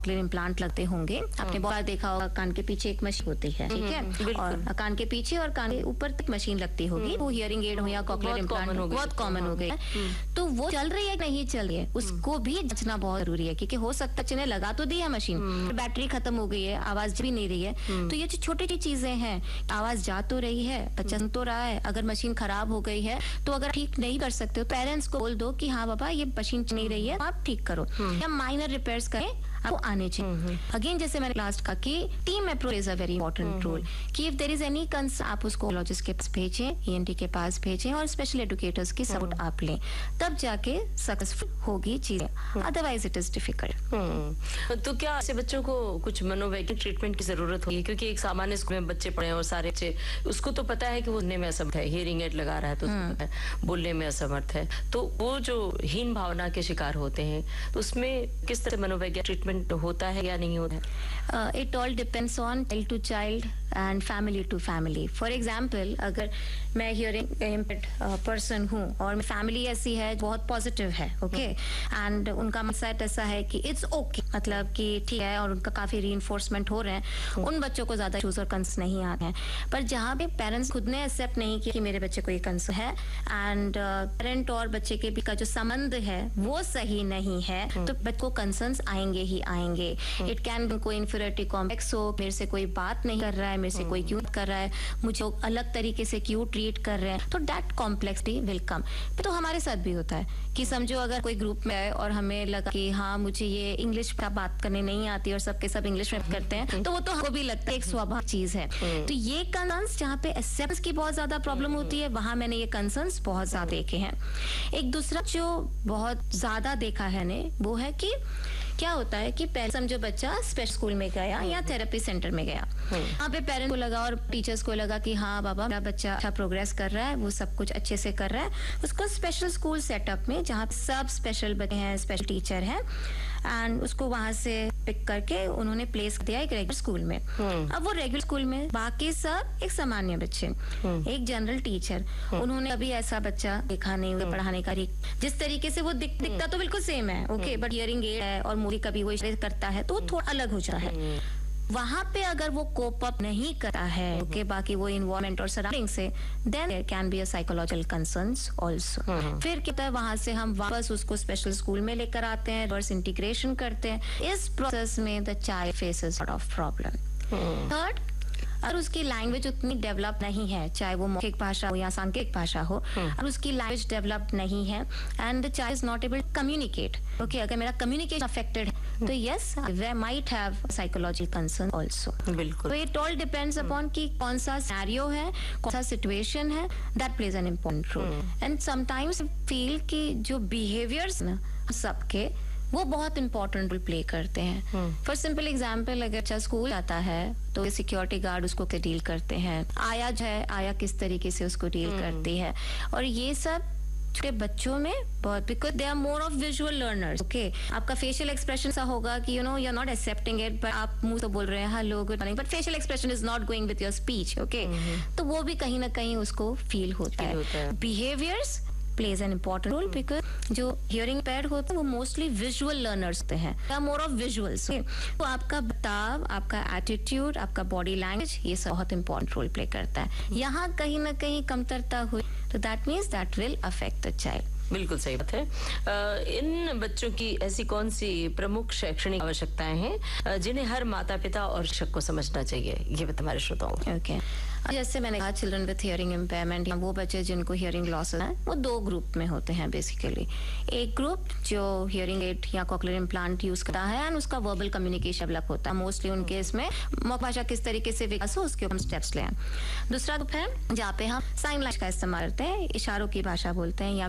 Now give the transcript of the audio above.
Clear implant लगते होंगे। आपने बहुत बार देखा होगा कान के पीछे एक मशीन होती है, ठीक है, और कान के पीछे और कान के ऊपर तक मशीन लगती होगी। वो हियरिंग एड हो या कॉक्लियर इम्प्लांट बहुत कॉमन हो गया है। तो वो चल रही है कि नहीं चल रही है, उसको भी जांचना बहुत जरूरी है, क्योंकि हो सकता है बच्चे ने लगा तो दी है मशीन, बैटरी खत्म हो गई है, आवाज भी नहीं रही है। तो ये जो छोटी छोटी चीजें हैं, आवाज जा तो रही है, बच्चा सुन तो रहा है, अगर मशीन खराब हो गई है तो अगर ठीक नहीं कर सकते हो, पेरेंट्स को बोल दो कि हाँ बाबा ये मशीन नहीं रही है, आप ठीक करो या माइनर रिपेयर्स करें, आपको आने चाहिए। अगेन जैसे मैंने लास्ट कहा कि team approach is a very important role, कि if there is any concern आप उसको लॉजिस्ट के पास भेजें, ईएनटी के पास भेजें और स्पेशल एजुकेटर्स की सपोर्ट आप लें, तब जाके सक्सेसफुल होगी चीजें, अदरवाइज इट इज डिफिकल्ट। तो क्या ऐसे बच्चों को कुछ मनोवैज्ञानिक ट्रीटमेंट की जरूरत होगी? क्योंकि एक सामान्य स्कूल में बच्चे पढ़े और सारे बच्चे, उसको तो पता है कि वो सुनने में असमर्थ है, हियरिंग एड लगा रहा है तो उसको पता है, बोलने में असमर्थ है, तो वो जो हीन भावना के शिकार होते हैं, तो उसमें किस तरह मनोवैज्ञानिक ट्रीटमेंट होता है या नहीं होता है? It all depends on child to child and family to family. For example, अगर मैं हियरिंग इम्पेयर्ड पर्सन हूँ और फैमिली ऐसी है बहुत पॉजिटिव है, ओके, एंड उनका माइंडसेट ऐसा है कि इट्स ओके, मतलब कि ठीक है, और उनका काफी रीइंफोर्समेंट हो रहे हैं, उन बच्चों को ज्यादा इश्यूज और कंसर्न नहीं आते हैं। पर जहाँ पे पेरेंट्स खुद ने एक्सेप्ट नहीं किया कि मेरे बच्चे को ये कंसर्न है, एंड पेरेंट और बच्चे के बीच का जो संबंध है वो सही नहीं है, तो बच्चे को कंसर्न्स आएंगे ही आएंगे। इट कैन बी कोई इन्फीरियरिटी कॉम्प्लेक्स हो, मेरे से कोई बात नहीं कर रहा है, मेरे से कोई क्यों कर रहा है, मुझे अलग तरीके से क्यों ट्रीट कर रहे हैं, तो दैट कॉम्प्लेक्सिटी विल कम। तो हमारे साथ भी होता है कि समझो अगर कोई ग्रुप में है और हमें लगा कि हाँ मुझे ये इंग्लिश का बात करने नहीं आती और सबके सब इंग्लिश में करते हैं, तो वो तो हमको भी लगता है एक स्वाभाविक चीज है। तो ये कंसर्न्स जहाँ पे एक्सेप्टेंस की बहुत ज्यादा प्रॉब्लम होती है, वहां मैंने ये कंसर्न्स बहुत ज्यादा देखे हैं। एक दूसरा जो बहुत ज्यादा देखा है ने, वो है कि क्या होता है कि पहले समझो बच्चा स्पेशल स्कूल में गया या थेरेपी सेंटर में गया, वहाँ पे पेरेंट्स को लगा और टीचर्स को लगा कि हाँ बाबा मेरा बच्चा अच्छा प्रोग्रेस कर रहा है, वो सब कुछ अच्छे से कर रहा है, उसको स्पेशल स्कूल सेटअप में जहाँ सब स्पेशल बच्चे हैं, स्पेशल टीचर हैं, एंड उसको वहां से पिक करके उन्होंने प्लेस दिया एक रेगुलर स्कूल में। अब वो रेगुलर स्कूल में बाकी सब एक सामान्य बच्चे, एक जनरल टीचर, उन्होंने अभी ऐसा बच्चा देखा नहीं, पढ़ाने का जिस तरीके से वो दिखता तो बिल्कुल सेम है, ओके, बट हियरिंग एड है और मूवी कभी वो करता है तो थोड़ा अलग हो जाता है। वहां पे अगर वो कोप अप नहीं करता है, ओके, बाकी वो इन्वायरमेंट और सराउंडिंग से, then there can be a psychological concerns also. फिर क्या होता है, वहां से हम वापस उसको स्पेशल स्कूल में लेकर आते हैं, रिवर्स इंटीग्रेशन करते हैं। इस प्रोसेस में the child faces lot of problem. Third, और उसकी लैंग्वेज उतनी डेवलप नहीं है, चाहे वो मौखिक भाषा हो या सांकेतिक भाषा हो, और उसकी लैंग्वेज डेवलप नहीं है and the child is not able to communicate, okay, अगर मेरा कम्युनिकेशन अफेक्टेड है तो yes way might have psychological concern also. बिल्कुल। तो इट ऑल डिपेंड्स अपॉन कि कौन सा सिनेरियो है, कौन सा सिचुएशन है, that plays an important role. And sometimes feel कि जो बिहेवियर्स ना सबके वो बहुत इंपॉर्टेंट रोल प्ले करते हैं। फॉर सिंपल एग्जाम्पल, अगर बच्चा स्कूल जाता है तो सिक्योरिटी गार्ड उसको क्या डील करते हैं, आया जो है आया किस तरीके से उसको डील करती है, और ये सब छोटे बच्चों में बहुत, because they are more of visual learners, okay, आपका फेशियल एक्सप्रेशन ऐसा होगा कि you know you are not accepting it, but आप मुंह तो बोल रहे हैं hello good morning, but facial expression is not going with your speech, okay, तो वो भी कहीं ना कहीं उसको फील होता है। Behaviours plays an important role because जो hearing impaired होते हैं वो mostly visual learners होते हैं, they are more of visuals, okay? तो आपका बर्ताव, आपका एटीट्यूड, आपका बॉडी लैंग्वेज, ये सब बहुत इंपॉर्टेंट रोल प्ले करता है। यहाँ कहीं ना कहीं कमतरता हुई तो that means that will affect the child. बिल्कुल सही बात है। इन बच्चों की ऐसी कौन सी प्रमुख शैक्षणिक आवश्यकताएं हैं जिन्हें हर माता पिता और शिक्षक को समझना चाहिए, ये बता हमारे श्रोताओं को। ओके, जैसे मैंने कहा चिल्ड्रन विद हियरिंग इम्पेयरमेंट, वो बच्चे जिनको हियरिंग लॉसेस हैं वो दो ग्रुप में होते हैं बेसिकली। एक ग्रुप जो हियरिंग एड या कॉक्लियर इम्प्लांट यूज करता है एंड उसका वर्बल कम्युनिकेशन डेवलप होता है, मोस्टली उनके इसमें मौखिक भाषा किस तरीके से विकास हो उसके ऊपर हम स्टेप्स लें। दूसरा ग्रुप है जहाँ पे हम साइन लैंग्वेज का इस्तेमाल करते हैं, इशारों की भाषा बोलते हैं या